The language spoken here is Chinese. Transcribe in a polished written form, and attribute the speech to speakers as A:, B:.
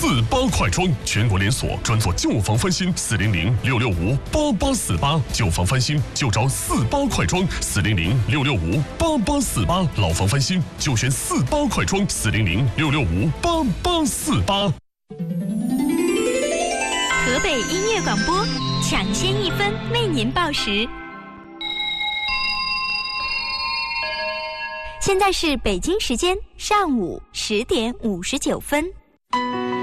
A: 48快装，全国连锁，专做旧房翻新，400-665-8848，旧房翻新就找48快装，400-665-8848，老房翻新就选48快装，400-665-8848。
B: 河北音乐广播，抢先1分为您报时。现在是北京时间上午10点59分。